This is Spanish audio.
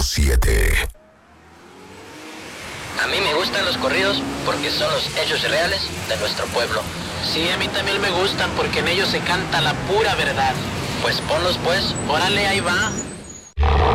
100.7. A mí me gustan los corridos porque son los hechos reales de nuestro pueblo. Sí, a mí también me gustan porque en ellos se canta la pura verdad. Pues ponlos pues. Órale, ahí va.